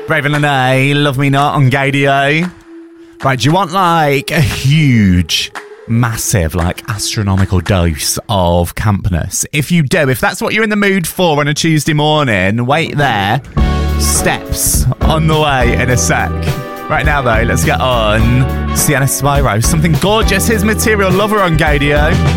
Raven Lene, Love Me Not on Gadio. Right, do you want like a huge, massive, like astronomical dose of campness? If you do, if that's what you're in the mood for on a Tuesday morning, wait there. Steps on the way in a sec. Right now though, let's get on Sienna Spyro. Something gorgeous. Here's Material Lover on Gadio.